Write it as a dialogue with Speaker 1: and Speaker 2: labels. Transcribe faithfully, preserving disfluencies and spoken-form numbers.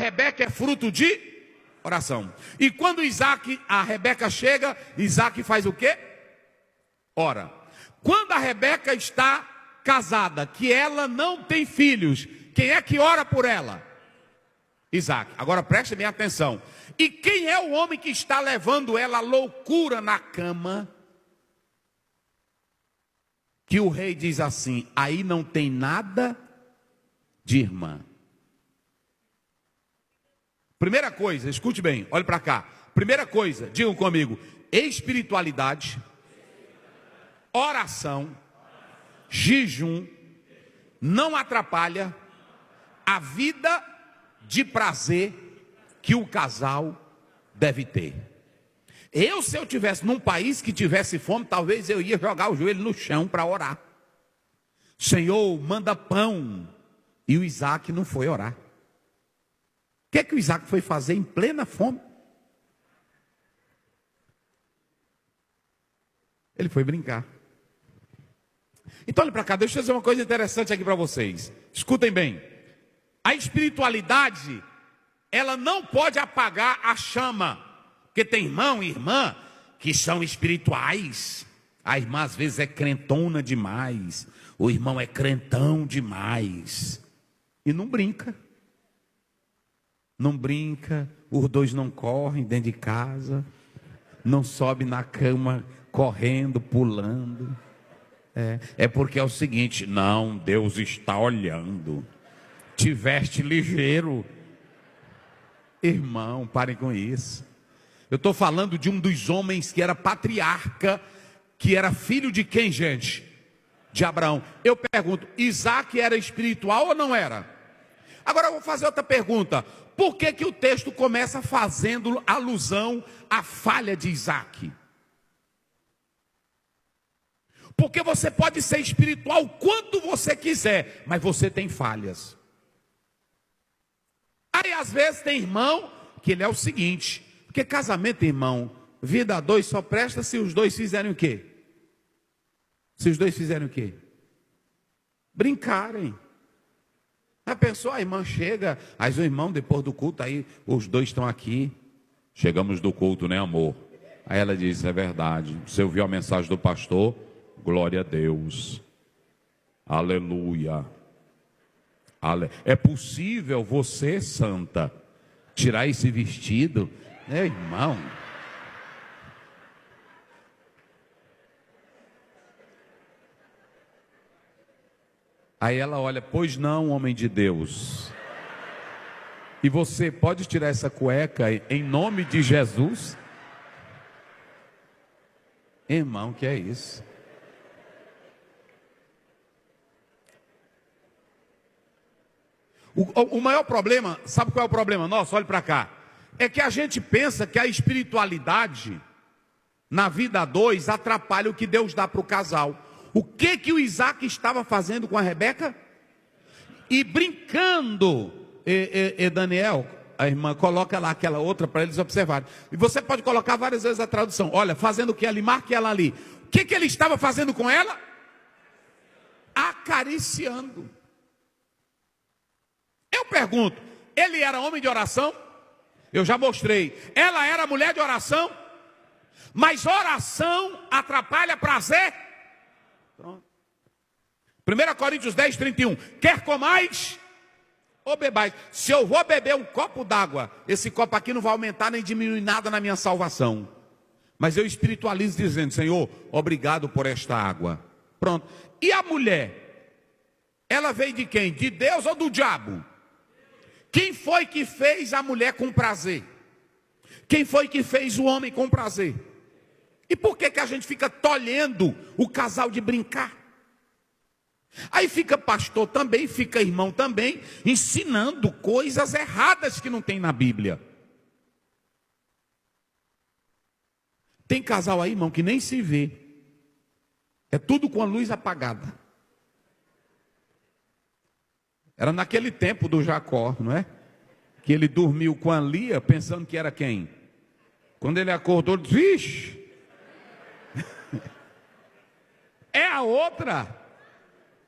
Speaker 1: Rebeca é fruto de oração. E quando Isaac, a Rebeca chega, Isaac faz o quê? Ora. Quando a Rebeca está casada, que ela não tem filhos, quem é que ora por ela? Isaac. Agora preste bem atenção. E quem é o homem que está levando ela à loucura na cama? Que o rei diz assim: aí não tem nada de irmã. Primeira coisa, escute bem, olhe para cá. Primeira coisa, digam comigo: espiritualidade, oração, jejum não atrapalha a vida de prazer que o casal deve ter. Eu, se eu tivesse num país que tivesse fome, talvez eu ia jogar o joelho no chão para orar. Senhor, manda pão. E o Isaac não foi orar. O que é que o Isaac foi fazer em plena fome? Ele foi brincar. Então olha para cá, deixa eu dizer uma coisa interessante aqui para vocês. Escutem bem. A espiritualidade, ela não pode apagar a chama. Porque tem irmão e irmã que são espirituais. A irmã às vezes é crentona demais. O irmão é crentão demais. E não brinca. Não brinca. Os dois não correm dentro de casa. Não sobe na cama correndo, pulando. É, é porque é o seguinte: não, Deus está olhando. Tiveste ligeiro. Irmão, parem com isso. Eu estou falando de um dos homens que era patriarca, que era filho de quem, gente? De Abraão. Eu pergunto, Isaac era espiritual ou não era? Agora eu vou fazer outra pergunta. Por que que o texto começa fazendo alusão à falha de Isaac? Porque você pode ser espiritual quanto você quiser, mas você tem falhas. Aí às vezes tem irmão que ele é o seguinte: porque casamento, irmão, vida a dois só presta se os dois fizerem o quê? Se os dois fizerem o quê? Brincarem. A pessoa, a irmã chega, aí o irmão depois do culto, aí os dois estão aqui. Chegamos do culto, né, amor? Aí ela diz: é verdade. Você ouviu a mensagem do pastor? Glória a Deus. Aleluia. Ale... É possível você, santa, tirar esse vestido? Meu irmão. Aí ela olha: pois não, homem de Deus. E você pode tirar essa cueca em nome de Jesus? Irmão, que é isso? O, o maior problema, sabe qual é o problema nosso? Olhe para cá. É que a gente pensa que a espiritualidade na vida a dois atrapalha o que Deus dá para o casal. O que que o Isaac estava fazendo com a Rebeca? E brincando. E, e, e Daniel, a irmã, coloca lá aquela outra para eles observarem. E você pode colocar várias vezes a tradução. Olha, fazendo o que ali, marque ela ali. O que que ele estava fazendo com ela? Acariciando. Eu pergunto, ele era homem de oração? Eu já mostrei. Ela era mulher de oração? Mas oração atrapalha prazer? Pronto. primeira Coríntios dez, trinta e um. Quer comais ou bebais? Se eu vou beber um copo d'água, esse copo aqui não vai aumentar nem diminuir nada na minha salvação. Mas eu espiritualizo dizendo: Senhor, obrigado por esta água. Pronto. E a mulher? Ela veio de quem? De Deus ou do diabo? Quem foi que fez a mulher com prazer? Quem foi que fez o homem com prazer? E por que que a gente fica tolhendo o casal de brincar? Aí fica pastor também, fica irmão também, ensinando coisas erradas que não tem na Bíblia. Tem casal aí, irmão, que nem se vê. É tudo com a luz apagada. Era naquele tempo do Jacó, não é? Que ele dormiu com a Lia pensando que era quem? Quando ele acordou, ele disse: vixe, é a outra.